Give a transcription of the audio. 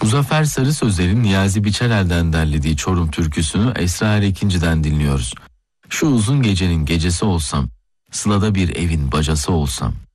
Muzaffer Sarı Sözler'in Niyazi Biçerel'den derlediği Çorum türküsünü Esra Erekinci'den dinliyoruz. Şu uzun gecenin gecesi olsam, sılada bir evin bacası olsam.